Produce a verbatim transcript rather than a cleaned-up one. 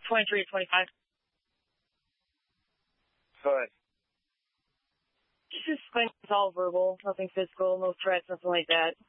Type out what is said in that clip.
twenty-three to twenty-five. Go ahead. Just explain it's all verbal, nothing physical, no threats, nothing like that.